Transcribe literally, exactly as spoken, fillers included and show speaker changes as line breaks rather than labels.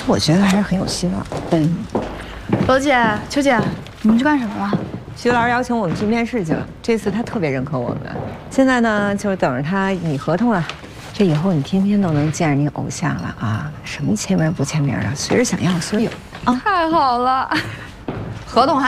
我觉得还是很有希望。嗯，
罗姐、秋姐，你们去干什么了？
徐老师邀请我们去面试去了，这次他特别认可我们。现在呢，就是等着他拟合同了。这以后你天天都能见着你偶像了啊！什么签名不签名的，随时想要随时有啊！
太好了，
合同还。